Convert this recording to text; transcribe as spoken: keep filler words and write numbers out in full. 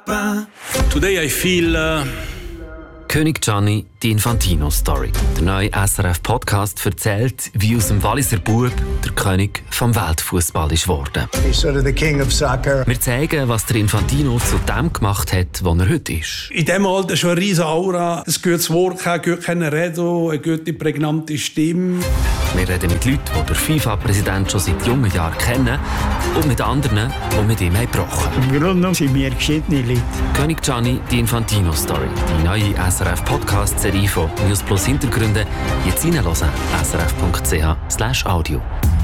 Today I feel... Uh König Gianni, die Infantino-Story. Der neue S R F-Podcast erzählt, wie aus dem Walliser Bub der König vom Weltfußball ist geworden. He's sort of the king of soccer. Wir zeigen, was der Infantino zu dem gemacht hat, wo er heute ist. In diesem Alter schon eine riesige Aura, ein gutes Wort, ein gutes Reden, eine gute, prägnante Stimme. Wir reden mit Leuten, die den FIFA-Präsident schon seit jungen Jahren kennen und mit anderen, die mit ihm gebrochen haben. Im Grunde sind wir geschiedene Leute. König Gianni, die Infantino-Story. Die neue S R F-Podcast-Serie von News Plus Hintergründe. Jetzt reinhören. S R F Punkt C H slash Audio.